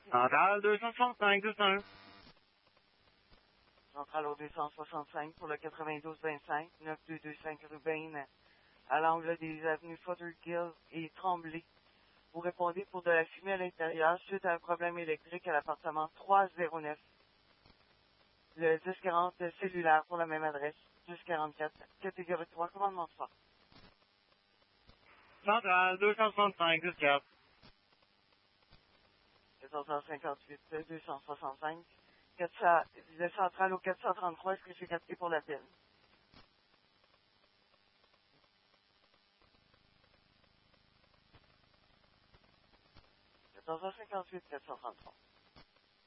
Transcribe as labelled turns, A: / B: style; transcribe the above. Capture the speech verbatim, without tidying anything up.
A: Centrale deux cent soixante-cinq, deux cent un.
B: Centrale au deux cent soixante-cinq pour le quatre-vingt-douze vingt-cinq, neuf deux deux cinq rue Bain, à l'angle des avenues Fothergill et Tremblay. Vous répondez pour de la fumée à l'intérieur suite à un problème électrique à l'appartement trois zéro neuf. Le dix quarante cellulaire pour la même adresse, dix quarante-quatre, catégorie trois, commandement de fort.
A: Centrale deux cent soixante-cinq, deux quatre.
B: quatorze cinquante-huit, deux cent soixante-cinq. quatre cents, le central au quatre cent trente-trois, est-ce que j'ai capté pour l'appel? quatorze cinquante-huit, quatre cent trente-trois.